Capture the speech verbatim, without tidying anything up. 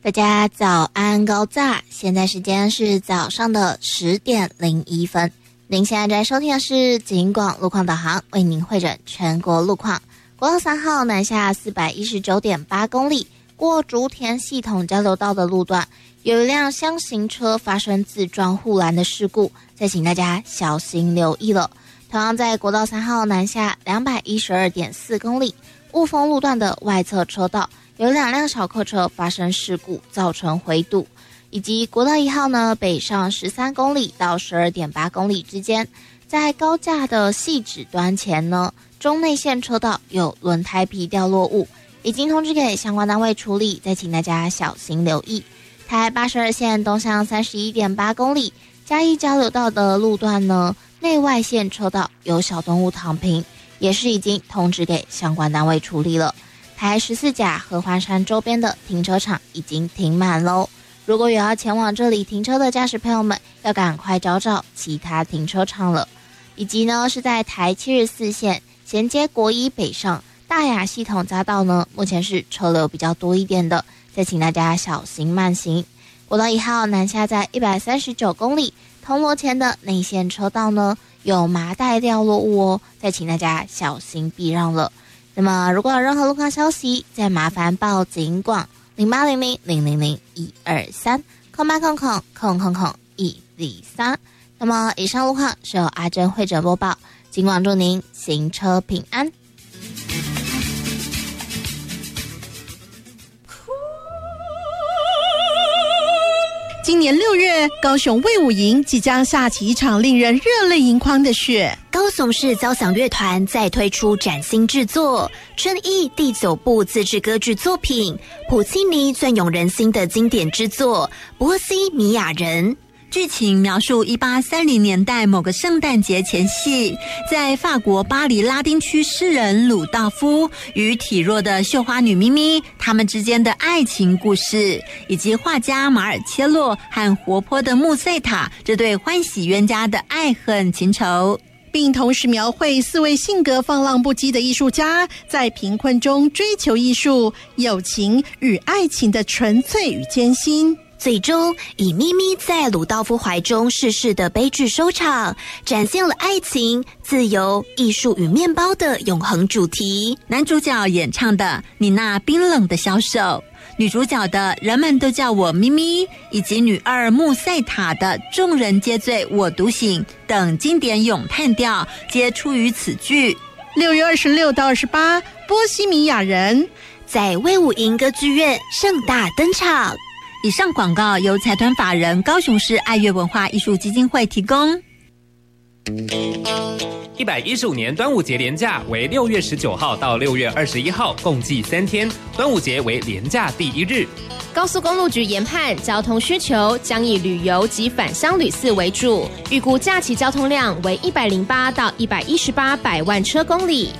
大家早安高炸，现在时间是早上的十点零一分。您现在在收听的是警广路况导航，为您汇整全国路况。国道三号南下四百一十九点八公里，过竹田系统交流道的路段，有一辆厢型车发生自撞护栏的事故，再请大家小心留意了。同样在国道三号南下两百一十二点四公里，雾峰路段的外侧车道，有两辆小客车发生事故，造成回堵。以及国道一号呢，北上十三公里到十二点八公里之间，在高架的细指端前呢，中内线车道有轮胎皮掉落物，已经通知给相关单位处理，再请大家小心留意。台八十二线东向三十一点八公里，嘉义交流道的路段呢，内外线车道有小动物躺平，也是已经通知给相关单位处理了。台十四甲合欢山周边的停车场已经停满喽，如果有要前往这里停车的驾驶朋友们，要赶快找找其他停车场了。以及呢，是在台七十四线衔接国一北上大雅系统匝道呢，目前是车流比较多一点的，再请大家小心慢行。国道一号南下在一百三十九公里，铜锣前的内线车道呢，有麻袋掉落物哦，再请大家小心避让了。那么如果有任何路况消息，再麻烦报警广零八零零零零零一二三空八空空空空空一零三。那么以上路况是由阿珍会诊播报，警广祝您行车平安。 今年六月，高雄卫武营即将下起一场令人热泪盈眶的雪。 高雄市交响乐团再推出崭新制作春意第九部自制歌剧作品，普契尼隽永人心的经典之作《波西米亚人》。剧情描述一八三零年代某个圣诞节前夕，在法国巴黎拉丁区诗人鲁道夫与体弱的绣花女咪咪他们之间的爱情故事，以及画家马尔切洛和活泼的穆塞塔这对欢喜冤家的爱恨情仇， 并同时描绘四位性格放浪不羁的艺术家在贫困中追求艺术、友情与爱情的纯粹与艰辛， 最终以咪咪在鲁道夫怀中逝世的悲剧收场，展现了爱情、自由、艺术与面包的永恒主题。男主角演唱的《你那冰冷的小手》，女主角的人们都叫我咪咪，以及女二穆塞塔的众人皆醉我独醒等经典咏叹调，皆出于此剧。 六月二十六到二十八，波西米亚人在卫武营歌剧院盛大登场。以上广告由财团法人高雄市爱乐文化艺术基金会提供。 一百一十五年端午节连假为六月十九号到六月二十一号，共计三天。端午节为连假第一日。 高速公路局研判，交通需求将以旅游及返乡旅次为主，预估假期交通量为一百零八到一百一十八百万车公里。